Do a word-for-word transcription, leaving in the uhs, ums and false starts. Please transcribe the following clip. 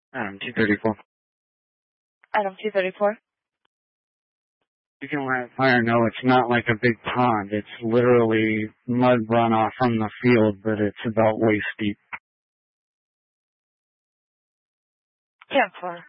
Adam two thirty-four. Adam two thirty-four. You can let fire know it's not like a big pond. It's literally mud runoff from the field, but it's about waist deep. ten four.